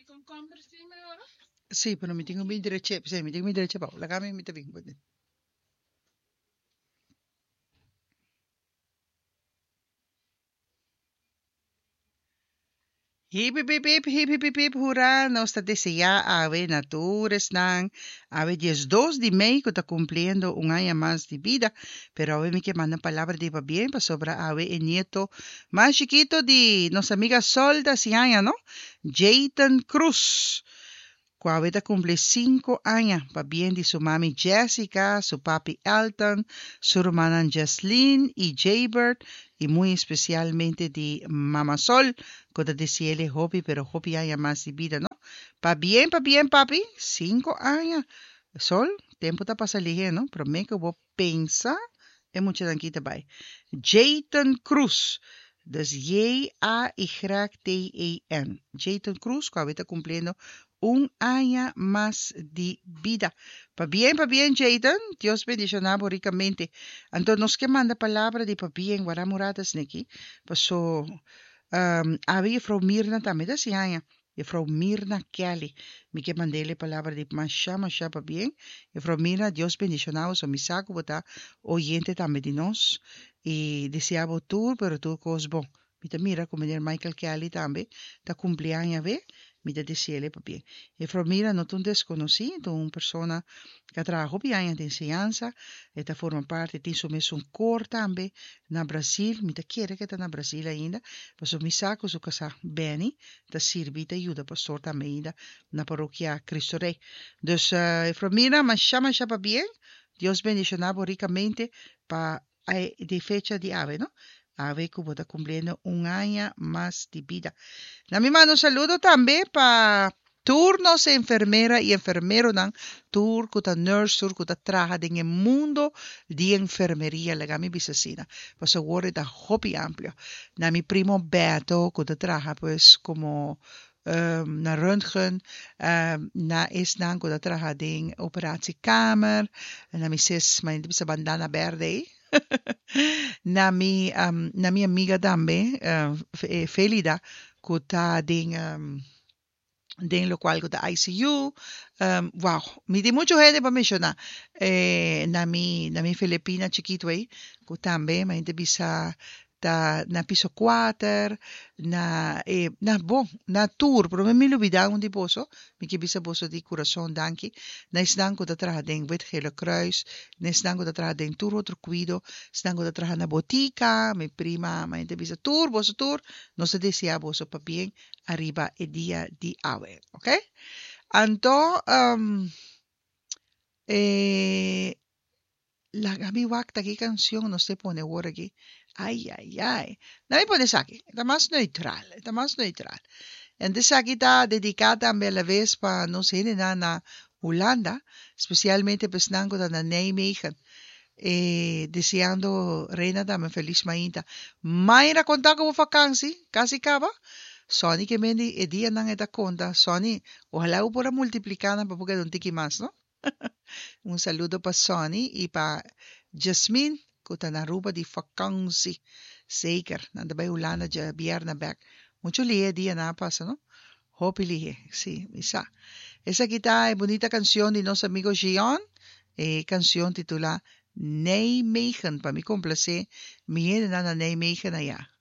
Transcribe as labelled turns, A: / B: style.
A: Sí, pero me tengo mi derecho, sí, me tengo mi derecho, la cama me tengo bien. Hip, hurra, nos está deseando ave naturas nang, ave 12 de mayo que está cumpliendo un año más de vida, pero ave me que manda palabra de va bien para sobra ave el nieto más chiquito de nuestra amiga Sol da Cianya, ¿no? Jayton Cruz. Cuaveta cumple 5 años, va bien de su mami Jessica, su papi Elton, su hermana Jaslyn y Jaybird, y muy especialmente de Mama Sol, cuando decía él Hopi, pero Hopi haya más de vida, ¿no? Pa bien, papi, 5 años. Sol, tiempo está para salir, ¿no? Pero me que vos pensa, es mucha danquita, bye. Jayton Cruz. Dus Jayton. Jayton Cruz, que ahorita cumpliendo un año más de vida. Pa bien, Jayden. Dios bendicioná ricamente. Entonces, nos que manda palabra de pa bien, guaramuradas neki. Pasó, había Frau Mirna también, de año. Y Frau Mirna Kelly. Mi que mandele palabra de masha pa bien. Y Frau Mirna, Dios bendicioná, o mi saco, bota oyente también de nos. Y deseaba tú, pero tú cosbo. Mira, como el Michael Kelly también, está cumpleaños, ¿ve? Mira, decirle, papi. Y mira, no un desconocido, una persona que trabaja bien de enseñanza, esta forma parte, tiene su mes un cor también, na Brasil, mira, quiere que está na Brasil ainda, pues mi saco su casa bene, ta sirvi, ta ayuda, pastor también ainda, na parroquia Cristo Rey. Dus, mira, mas chama bien, Dios bendicionaba ricamente para de fecha de ave, ¿no? Ave que está cumpliendo un año más de vida. La misma un saludo también para turnos enfermera y enfermero dan tur kuta nurse tur kuta trabaja en el mundo de enfermería la gami bisacina pues ahora da hobby amplio na mi primo Beto kuta trabaja pues como na röntgen na es dan kuta trabaja en operatiekamer na mi sis mijn bisa bandana verde na mi amiga también Felida kuta den lo cual kuta ICU wow mi di mucho gente para mencionar na mi Filipina chiquito ahí kuta también ma inte bisa na piso 4 na tour pero me olvidaba un di boso mi que bisa boso di corazón danki na isdan kuta traha den wit gele kruis na isdan kuta traha den tour otro cuido isdan kuta traha na botica mi prima ma inte bisa tour boso tour no se decía boso pa bien arriba el día de hoy, ¿ok? Anto, la Gaby Wacta, ¿qué canción no se pone ahora aquí? Ay, ay, ay. No me pones aquí, está más neutral, está más neutral. Entonces aquí está dedicada también a la vez para, no sé, na Holanda, especialmente pues nango na Nijmegen. Deseando Reina dame feliz mainta. Mayra contar como vakantie, casi acaba. Sony que mendi e dia nang eta conta, Sony, ojalá pueda multiplicar para porque un tiki más, ¿no? Un saludo para Sony y para Jasmine, que está na ruba de vakantie. Zeker, nanda bij Holanda ja bierna back. Mucho lie dia na pasa, ¿no? Hopefully, sí, misa. Esa guitarra es bonita canción de nuestro amigo Gian, canción titulada Nijmegen, para mi complacer, mi na Nijmegen allá.